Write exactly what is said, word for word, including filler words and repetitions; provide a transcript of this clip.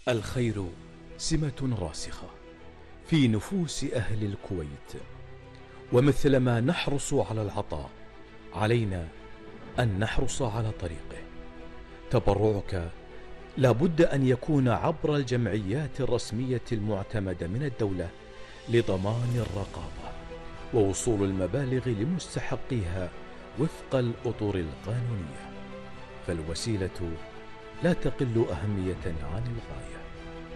الخير سمة راسخة في نفوس أهل الكويت، ومثلما نحرص على العطاء علينا أن نحرص على طريقه. تبرعك لا بد أن يكون عبر الجمعيات الرسمية المعتمدة من الدولة لضمان الرقابة ووصول المبالغ لمستحقيها وفق الأطر القانونية، فالوسيلة لا تقل أهمية عن الغاية.